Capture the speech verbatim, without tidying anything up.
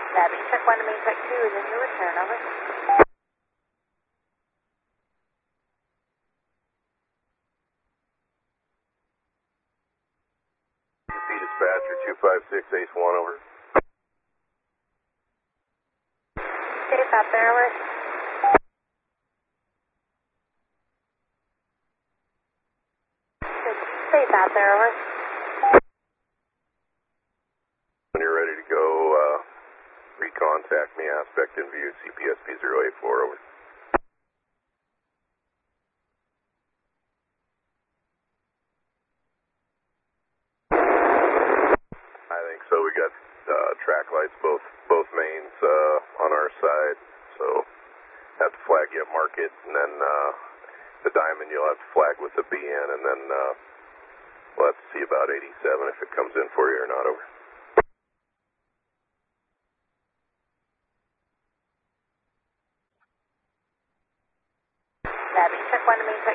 Abby, check one to main check two, and then you return, over. C dispatcher two five six Ace one, over. Safe out there, over. Safe out there, over. When you're ready to go, uh, recontact me, aspect in view, C P S P zero eight four, over. I think so. We got uh, track lights both both mains uh, on our side, so have to flag you at market, and then uh, the diamond you'll have to flag with the B N, and then uh, we'll have to see about eighty-seven if it comes in for you or not, over. Abby, check one to main check